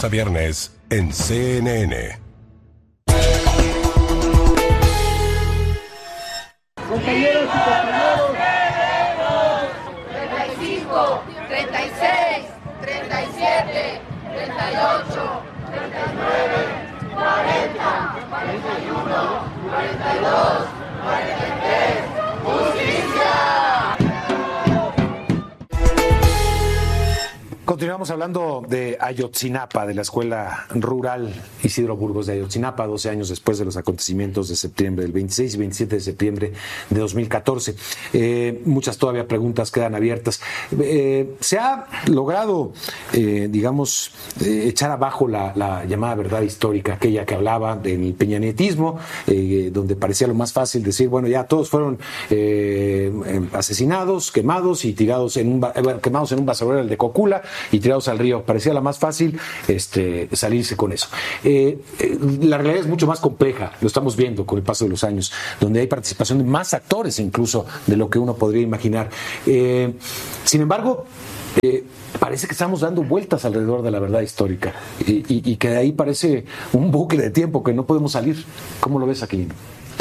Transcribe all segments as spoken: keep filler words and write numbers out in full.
lunes a viernes en C N N. Compañeros y compañeros. treinta y cinco, treinta y seis, treinta y siete, treinta y ocho, treinta y nueve, cuarenta, cuarenta y uno, cuarenta y dos, cuarenta y tres. ¡Justicia! Continuamos hablando de Ayotzinapa, de la escuela rural Isidro Burgos de Ayotzinapa, doce años después de los acontecimientos de septiembre del veintiséis y veintisiete de septiembre de dos mil catorce. Eh, muchas todavía preguntas quedan abiertas. Eh, se ha logrado, eh, digamos, eh, echar abajo la, la llamada verdad histórica, aquella que hablaba del peñanietismo, eh, donde parecía lo más fácil decir, bueno, ya todos fueron eh, asesinados, quemados y tirados en un, eh, quemados en un basurero, el de Cocula, y tirados al río. Parecía la más fácil este, salirse con eso. Eh, eh, la realidad es mucho más compleja, lo estamos viendo con el paso de los años, donde hay participación de más actores incluso de lo que uno podría imaginar. Eh, sin embargo, eh, parece que estamos dando vueltas alrededor de la verdad histórica y, y, y que de ahí parece un bucle de tiempo que no podemos salir. ¿Cómo lo ves, Aquilino?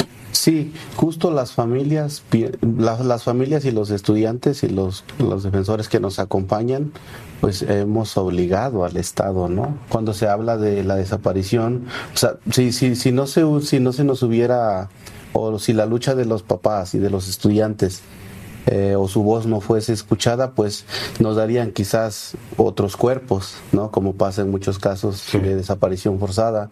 Sí, justo las familias, las, las familias y los estudiantes y los, los defensores que nos acompañan, pues hemos obligado al Estado, ¿no? Cuando se habla de la desaparición, o sea, si, si, si, no, se, si no se nos hubiera, o si la lucha de los papás y de los estudiantes eh, o su voz no fuese escuchada, pues nos darían quizás otros cuerpos, ¿no? Como pasa en muchos casos sí. de desaparición forzada,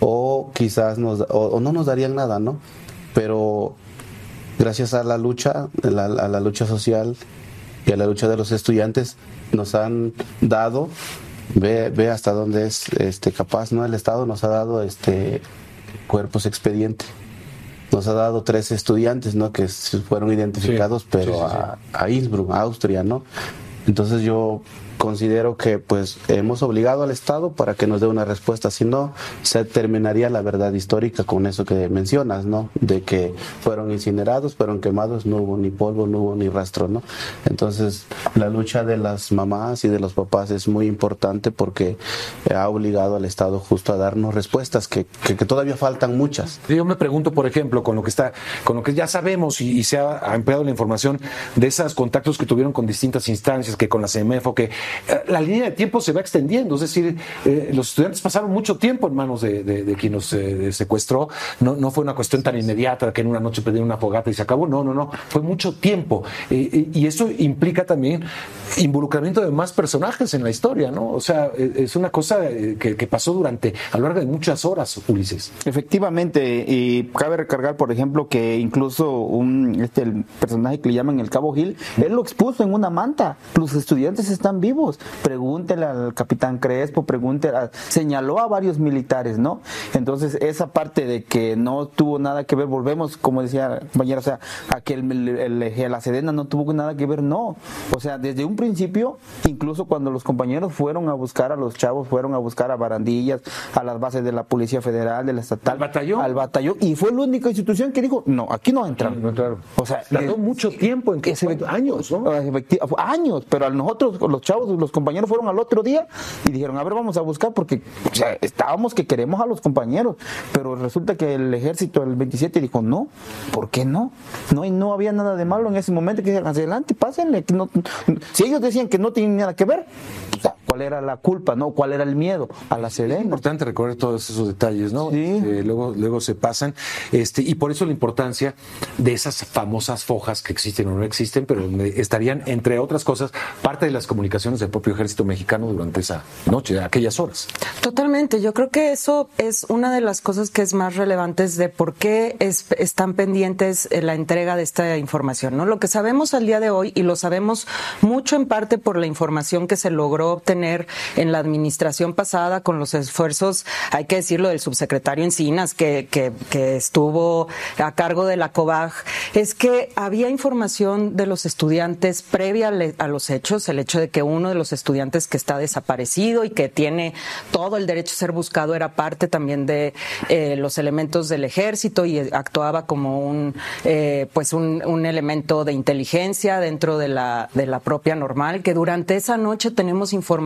o quizás nos, o, o no nos darían nada, ¿no? Pero gracias a la lucha, a la, a la lucha social y a la lucha de los estudiantes, nos han dado, ve, ve hasta dónde es este capaz, ¿no? El Estado nos ha dado este cuerpos expediente. Nos ha dado tres estudiantes, ¿no? Que fueron identificados, sí, pero sí, sí, sí. A, a Innsbruck, a Austria, ¿no? Entonces yo considero que pues hemos obligado al Estado para que nos dé una respuesta, si no se terminaría la verdad histórica con eso que mencionas, ¿no? De que fueron incinerados, fueron quemados, no hubo ni polvo, no hubo ni rastro, ¿no? Entonces la lucha de las mamás y de los papás es muy importante porque ha obligado al Estado justo a darnos respuestas que, que, que todavía faltan muchas. Yo me pregunto, por ejemplo, con lo que está, con lo que ya sabemos y, y se ha, ha empleado la información de esos contactos que tuvieron con distintas instancias, que con la CEMEFO, que la línea de tiempo se va extendiendo, es decir, eh, los estudiantes pasaron mucho tiempo en manos de, de, de quien los eh, secuestró, no, no fue una cuestión tan inmediata que en una noche prendieron una fogata y se acabó, no, no, no, fue mucho tiempo, eh, y eso implica también involucramiento de más personajes en la historia, ¿no? O sea, es una cosa que, que pasó durante, a lo largo de muchas horas, Ulises. Efectivamente, y cabe recargar, por ejemplo, que incluso un este el personaje que le llaman el Cabo Gil, él lo expuso en una manta, los estudiantes están vivos. Pregúntele al capitán Crespo, pregúntele, a, señaló a varios militares, ¿no? Entonces, esa parte de que no tuvo nada que ver, volvemos, como decía la compañera, o sea, a que el, el, el, la Sedena no tuvo nada que ver, no. O sea, desde un principio, incluso cuando los compañeros fueron a buscar a los chavos, fueron a buscar a Barandillas, a las bases de la Policía Federal, de la Estatal, al batallón, al batallón, y fue la única institución que dijo, no, aquí no entran. No, claro. O sea, tardó es, mucho tiempo, en que ese, años, ¿no? Años, pero a nosotros, los chavos, los compañeros fueron al otro día y dijeron, a ver, vamos a buscar porque o sea, estábamos que queremos a los compañeros, pero resulta que el ejército el veintisiete dijo, no, ¿por qué no? No, y no había nada de malo en ese momento, que dijeron, adelante, pásenle. Que no, si ellos decían que no tenían nada que ver, o sea, ¿cuál era la culpa, no? ¿Cuál era el miedo? A la Sedena. Es importante recordar todos esos detalles, ¿no? Sí. Eh, luego, luego se pasan, este, y por eso la importancia de esas famosas fojas que existen o no existen, pero estarían, entre otras cosas, parte de las comunicaciones del propio ejército mexicano durante esa noche, aquellas horas. Totalmente, yo creo que eso es una de las cosas que es más relevantes de por qué es, están pendientes la entrega de esta información, ¿no? Lo que sabemos al día de hoy, y lo sabemos mucho en parte por la información que se logró obtener en la administración pasada con los esfuerzos, hay que decirlo, del subsecretario Encinas, que, que, que estuvo a cargo de la COBAG, es que había información de los estudiantes previa a los hechos, el hecho de que uno de los estudiantes que está desaparecido y que tiene todo el derecho a ser buscado era parte también de eh, los elementos del ejército y actuaba como un eh, pues un, un elemento de inteligencia dentro de la de la propia normal, que durante esa noche tenemos información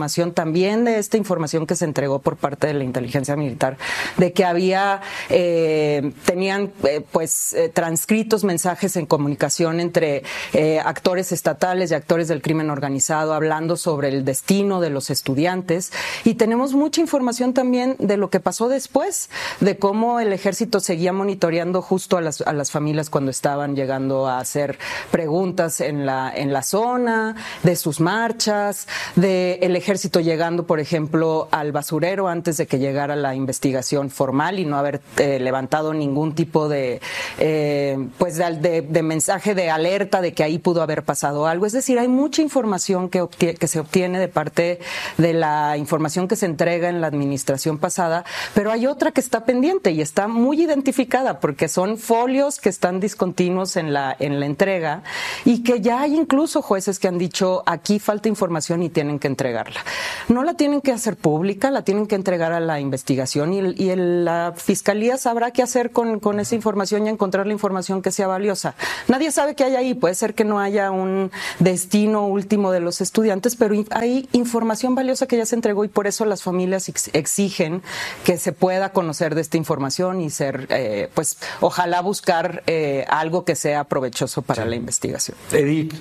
información también de esta información que se entregó por parte de la inteligencia militar, de que había, eh, tenían eh, pues eh, transcritos mensajes en comunicación entre eh, actores estatales y actores del crimen organizado hablando sobre el destino de los estudiantes, y tenemos mucha información también de lo que pasó después, de cómo el ejército seguía monitoreando justo a las, a las familias cuando estaban llegando a hacer preguntas en la, en la zona, de sus marchas, de el ejército llegando, por ejemplo, al basurero antes de que llegara la investigación formal y no haber eh, levantado ningún tipo de, eh, pues de, de, de mensaje de alerta de que ahí pudo haber pasado algo. Es decir, hay mucha información que, obtie- que se obtiene de parte de la información que se entrega en la administración pasada, pero hay otra que está pendiente y está muy identificada porque son folios que están discontinuos en la, en la entrega, y que ya hay incluso jueces que han dicho aquí falta información y tienen que entregarla. No la tienen que hacer pública, la tienen que entregar a la investigación, y, el, y el, la fiscalía sabrá qué hacer con, con esa información y encontrar la información que sea valiosa. Nadie sabe qué hay ahí, puede ser que no haya un destino último de los estudiantes, pero hay información valiosa que ya se entregó, y por eso las familias ex- exigen que se pueda conocer de esta información y ser, eh, pues, ojalá buscar eh, algo que sea provechoso para sí. la investigación. Edith.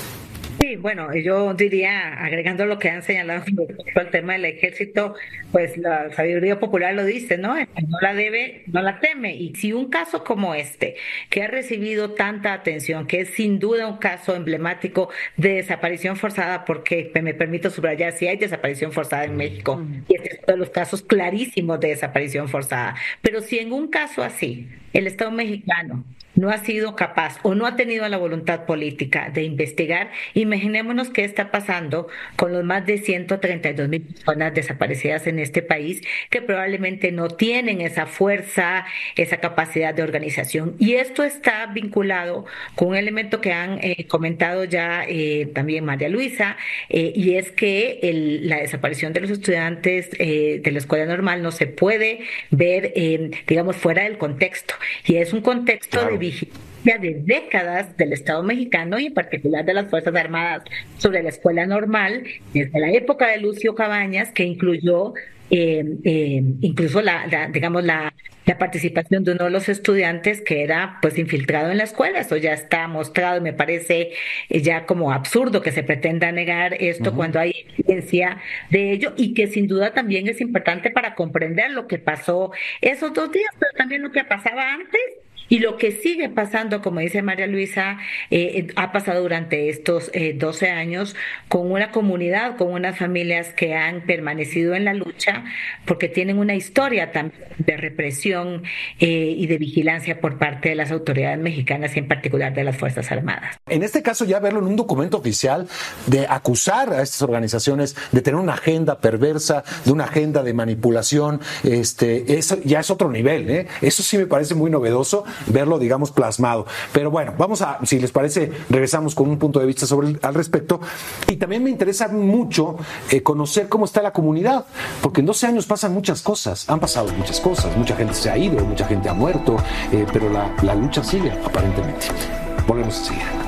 Sí, bueno, yo diría, agregando lo que han señalado respecto al tema del ejército, pues la sabiduría popular lo dice, ¿no? No la debe, no la teme. Y si un caso como este, que ha recibido tanta atención, que es sin duda un caso emblemático de desaparición forzada, porque me permito subrayar, si hay desaparición forzada en México, y este es uno de los casos clarísimos de desaparición forzada, pero si en un caso así, el Estado mexicano no ha sido capaz o no ha tenido la voluntad política de investigar, imaginémonos qué está pasando con los más de ciento treinta y dos mil personas desaparecidas en este país, que probablemente no tienen esa fuerza, esa capacidad de organización. Y esto está vinculado con un elemento que han eh, comentado ya eh, también María Luisa, eh, y es que el, la desaparición de los estudiantes eh, de la escuela normal no se puede ver, eh, digamos, fuera del contexto. Y es un contexto claro. de vigilancia de décadas del Estado mexicano y en particular de las Fuerzas Armadas sobre la escuela normal, desde la época de Lucio Cabañas, que incluyó eh, eh, incluso la, la digamos la, la participación de uno de los estudiantes que era pues infiltrado en la escuela. Eso ya está mostrado y me parece ya como absurdo que se pretenda negar esto uh-huh. cuando hay evidencia de ello, y que sin duda también es importante para comprender lo que pasó esos dos días, pero también lo que pasaba antes. Y lo que sigue pasando, como dice María Luisa, eh, ha pasado durante estos eh, doce años con una comunidad, con unas familias que han permanecido en la lucha porque tienen una historia también de represión eh, y de vigilancia por parte de las autoridades mexicanas y en particular de las Fuerzas Armadas. En este caso, ya verlo en un documento oficial, de acusar a estas organizaciones de tener una agenda perversa, de una agenda de manipulación, este, eso ya es otro nivel, ¿eh? Eso sí me parece muy novedoso, verlo, digamos, plasmado. Pero bueno, vamos a, si les parece, regresamos con un punto de vista sobre el, al respecto. Y también me interesa mucho eh, conocer cómo está la comunidad, porque en doce años pasan muchas cosas, han pasado muchas cosas, mucha gente se ha ido, mucha gente ha muerto, eh, pero la, la lucha sigue, aparentemente. Volvemos a seguir.